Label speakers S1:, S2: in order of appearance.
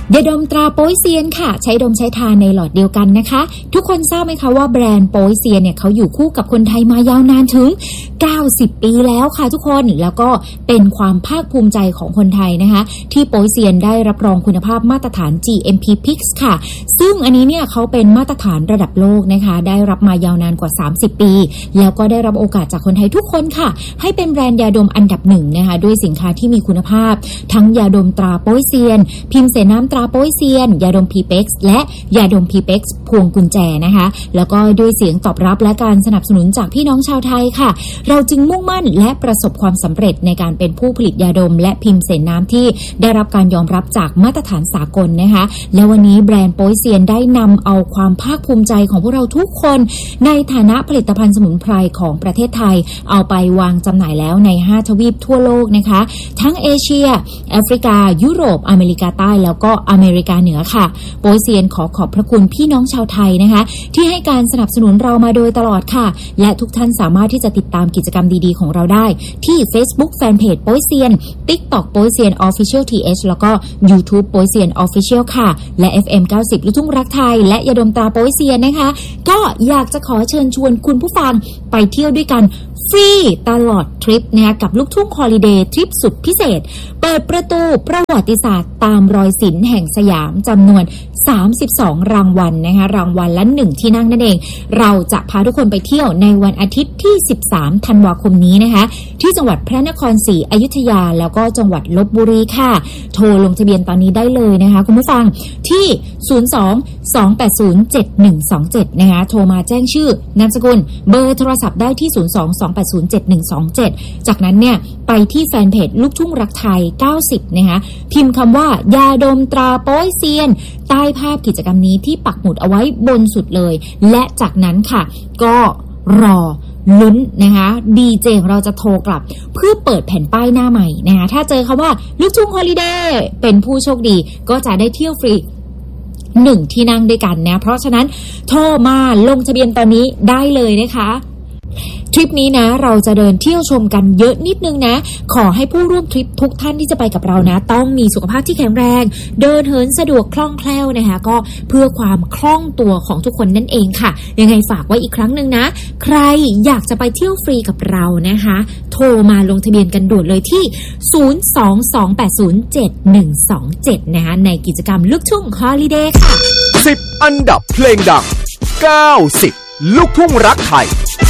S1: ยาดมตราโป๊ยเซียนค่ะใช้ดมใช้ทานในหลอดเดียวกันนะคะทุกคนทราบไหมคะว่าแบรนด์โป๊ยเซียนเนี่ยเขาอยู่คู่กับคนไทยมายาวนานถึง90 ปีแล้วค่ะทุกคนแล้วก็เป็นความภาคภูมิใจของคนไทยนะคะที่โป๊ยเซียนได้รับรองคุณภาพมาตรฐาน GMP PIX ค่ะซึ่งอันนี้เนี่ยเขาเป็นมาตรฐานระดับโลกนะคะได้รับมายาวนานกว่า30 ปีแล้วก็ได้รับโอกาสจากคนไทยทุกคนค่ะให้เป็นแบรนด์ยาดมอันดับหนึ่งนะคะด้วยสินค้าที่มีคุณภาพทั้งยาดมตราโป๊ยเซียนพิมพ์เสน้ำตราโป๊ยเซียนยาดม PIX และยาดม PIX พวงกุญแจนะคะแล้วก็ด้วยเสียงตอบรับและการสนับสนุนจากพี่น้องชาวไทยค่ะเราจึงมุ่งมั่นและประสบความสำเร็จในการเป็นผู้ผลิตยาดมและพิมพ์เสน้ำที่ได้รับการยอมรับจากมาตรฐานสากลนะคะและวันนี้แบรนด์โป๊ยเซียนได้นำเอาความภาคภูมิใจของพวกเราทุกคนในฐานะผลิตภัณฑ์สมุนไพรของประเทศไทยเอาไปวางจำหน่ายแล้วใน5ทวีปทั่วโลกนะคะทั้งเอเชียแอฟริกายุโรปอเมริกาใต้แล้วก็อเมริกาเหนือค่ะโป๊ยเซียนขอบพระคุณพี่น้องชาวไทยนะคะที่ให้การสนับสนุนเรามาโดยตลอดค่ะและทุกท่านสามารถที่จะติดตามกิจกรรมดีๆของเราได้ที่ Facebook Fanpage โป๊ยเซียน TikTok โป๊ยเซียน Official TH แล้วก็ YouTube โป๊ยเซียน Official ค่ะและ FM 90ลูกทุ่งรักไทยและยาดมตราโป๊ยเซียนนะคะก็อยากจะขอเชิญชวนคุณผู้ฟังไปเที่ยวด้วยกันฟรีตลอดทริปนะคะกับลูกทุ่งฮอลิเดย์ทริปสุดพิเศษเปิดประตูประวัติศาสตร์ตามรอยศิลป์แห่งสยามจำนวน32รางวัลนะคะรางวัลละ1ที่นั่งนั่นเองเราจะพาทุกคนไปเที่ยวในวันอาทิตย์ที่13ธันวาคมนี้นะคะที่จังหวัดพระนครศรีอยุธยาแล้วก็จังหวัดลพบุรีค่ะโทรลงทะเบียนตอนนี้ได้เลยนะคะคุณผู้ฟังที่02-280-7127นะคะโทรมาแจ้งชื่อนามสกุลเบอร์โทรศัพท์ได้ที่02-280-7127จากนั้นเนี่ยไปที่แฟนเพจลูกทุ่งรักไทย90นะคะพิมพ์คำว่ายาดมตราโป๊ยเซียนใต้ภาพกิจกรรมนี้ที่ปักหมุดเอาไว้บนสุดเลยและจากนั้นค่ะก็รอลุ้นนะคะดีเจของเราจะโทรกลับเพื่อเปิดแผ่นป้ายหน้าใหม่นะคะถ้าเจอคำว่าลูกทุ่งฮอลิเดย์เป็นผู้โชคดีก็จะได้เที่ยวฟรี1ที่นั่งด้วยกันนะเพราะฉะนั้นโทรมาลงทะเบียนตอนนี้ได้เลยนะคะทริปนี้นะเราจะเดินเที่ยวชมกันเยอะนิดนึงนะขอให้ผู้ร่วมทริปทุกท่านที่จะไปกับเรานะต้องมีสุขภาพที่แข็งแรงเดินเหินสะดวกคล่องแคล่วนะคะก็เพื่อความคล่องตัวของทุกคนนั่นเองค่ะยังไงฝากไว้อีกครั้งนึงนะใครอยากจะไปเที่ยวฟรีกับเรานะคะโทรมาลงทะเบียนกันด่วนเลยที่02-280-7127นะคะในกิจกรรมลูกทุ่งฮอลิเดย์ค่ะ
S2: 10 อันดับเพลงดัง90ลูกทุ่งรักไทย